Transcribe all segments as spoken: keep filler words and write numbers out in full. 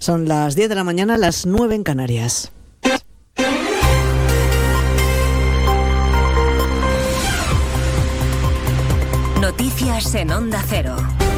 Son las diez de la mañana, las nueve en Canarias. Noticias en Onda Cero.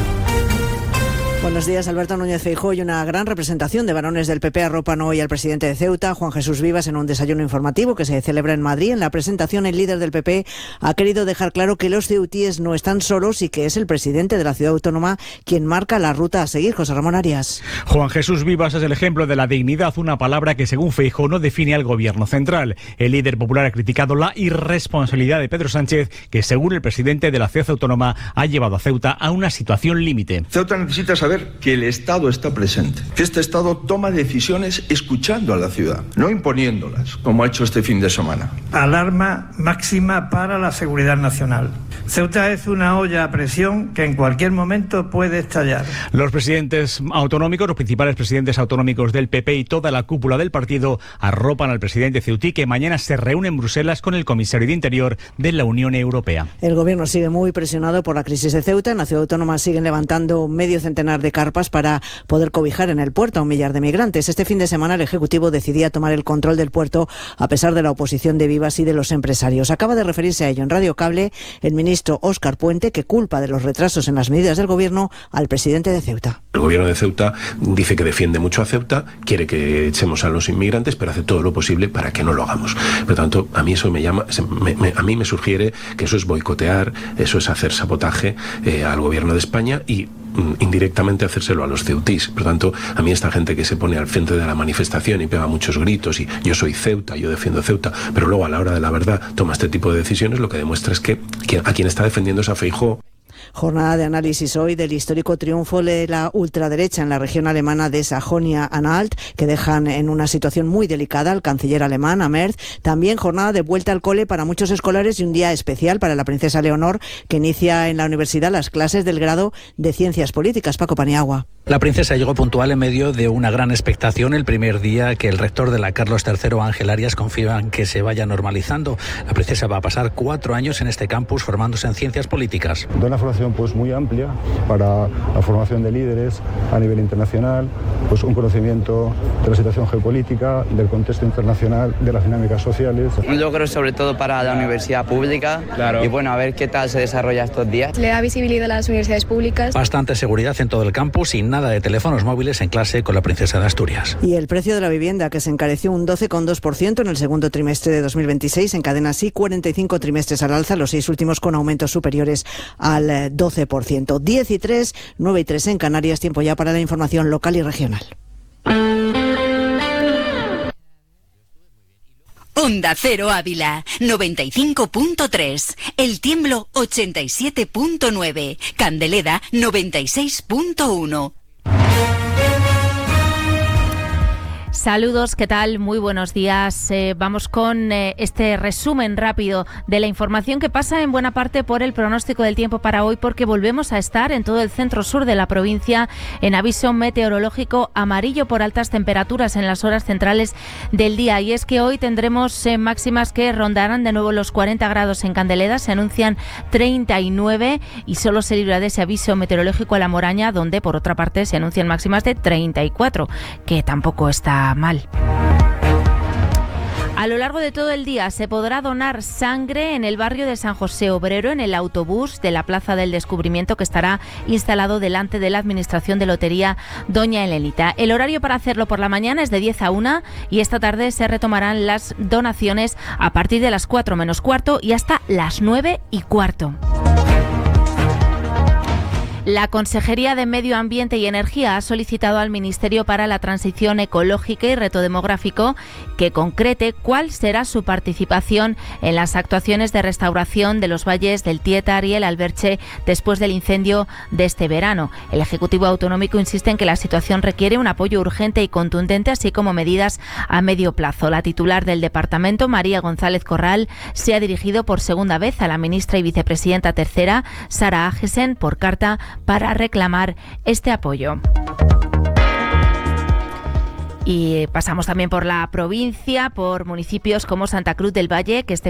Buenos días. Alberto Núñez Feijóo y una gran representación de varones del P P arropan hoy al presidente de Ceuta, Juan Jesús Vivas, en un desayuno informativo que se celebra en Madrid. En la presentación, el líder del P P ha querido dejar claro que los ceutíes no están solos y que es el presidente de la ciudad autónoma quien marca la ruta a seguir. José Ramón Arias. Juan Jesús Vivas es el ejemplo de la dignidad, una palabra que según Feijóo no define al gobierno central. El líder popular ha criticado la irresponsabilidad de Pedro Sánchez, que según el presidente de la ciudad autónoma ha llevado a Ceuta a una situación límite. Ceuta necesita saber que el Estado está presente, que este Estado toma decisiones escuchando a la ciudad, no imponiéndolas, como ha hecho este fin de semana. Alarma máxima para la seguridad nacional. Ceuta es una olla a presión que en cualquier momento puede estallar. Los presidentes autonómicos, los principales presidentes autonómicos del P P y toda la cúpula del partido arropan al presidente ceutí, que mañana se reúne en Bruselas con el comisario de Interior de la Unión Europea. El gobierno sigue muy presionado por la crisis de Ceuta. En la ciudad autónoma siguen levantando medio centenar de carpas para poder cobijar en el puerto a un millar de migrantes. Este fin de semana el Ejecutivo decidía tomar el control del puerto a pesar de la oposición de Vivas y de los empresarios. Acaba de referirse a ello en Radio Cable el ministro Óscar Puente, que culpa de los retrasos en las medidas del gobierno al presidente de Ceuta. El gobierno de Ceuta dice que defiende mucho a Ceuta, quiere que echemos a los inmigrantes, pero hace todo lo posible para que no lo hagamos. Por lo tanto, a mí eso me llama, me, me, a mí me sugiere que eso es boicotear, eso es hacer sabotaje eh, al gobierno de España y indirectamente hacérselo a los ceutís. Por lo tanto, a mí esta gente que se pone al frente de la manifestación y pega muchos gritos y yo soy Ceuta, yo defiendo Ceuta, pero luego a la hora de la verdad toma este tipo de decisiones, lo que demuestra es que a quien está defendiendo es a Feijóo. Jornada de análisis hoy del histórico triunfo de la ultraderecha en la región alemana de Sajonia-Anhalt, que dejan en una situación muy delicada al canciller alemán, a Merz. También jornada de vuelta al cole para muchos escolares y un día especial para la princesa Leonor, que inicia en la universidad las clases del grado de Ciencias Políticas. Paco Paniagua. La princesa llegó puntual en medio de una gran expectación el primer día que el rector de la Carlos tercero, Ángel Arias, confía en que se vaya normalizando. La princesa va a pasar cuatro años en este campus formándose en Ciencias Políticas. De una formación pues muy amplia para la formación de líderes a nivel internacional, pues un conocimiento de la situación geopolítica, del contexto internacional, de las dinámicas sociales. Un logro sobre todo para la universidad pública, claro. Y bueno, a ver qué tal se desarrolla estos días. Le da visibilidad a las universidades públicas. Bastante seguridad en todo el campus y nada de teléfonos móviles en clase con la princesa de Asturias. Y el precio de la vivienda, que se encareció un doce coma dos por ciento en el segundo trimestre de dos mil veintiséis, encadena así cuarenta y cinco trimestres al alza, los seis últimos con aumentos superiores al doce por ciento. diez y tres, nueve y tres en Canarias, tiempo ya para la información local y regional. Onda Cero Ávila, noventa y cinco punto tres. El Tiemblo, ochenta y siete punto nueve. Candeleda, noventa y seis punto uno. Saludos, ¿qué tal? Muy buenos días. Eh, vamos con eh, este resumen rápido de la información que pasa en buena parte por el pronóstico del tiempo para hoy, porque volvemos a estar en todo el centro sur de la provincia en aviso meteorológico amarillo por altas temperaturas en las horas centrales del día. Y es que hoy tendremos eh, máximas que rondarán de nuevo los cuarenta grados en Candeleda, se anuncian treinta y nueve y solo se libra de ese aviso meteorológico a La Moraña, donde por otra parte se anuncian máximas de treinta y cuatro, que tampoco está mal. A lo largo de todo el día se podrá donar sangre en el barrio de San José Obrero, en el autobús de la Plaza del Descubrimiento, que estará instalado delante de la Administración de Lotería Doña Elenita. El horario para hacerlo por la mañana es de diez a una y esta tarde se retomarán las donaciones a partir de las cuatro menos cuarto y hasta las nueve y cuarto. La Consejería de Medio Ambiente y Energía ha solicitado al Ministerio para la Transición Ecológica y Reto Demográfico que concrete cuál será su participación en las actuaciones de restauración de los valles del Tietar y el Alberche después del incendio de este verano. El Ejecutivo Autonómico insiste en que la situación requiere un apoyo urgente y contundente, así como medidas a medio plazo. La titular del departamento, María González Corral, se ha dirigido por segunda vez a la ministra y vicepresidenta tercera, Sara Agesen, por carta para reclamar este apoyo. Y pasamos también por la provincia, por municipios como Santa Cruz del Valle, que este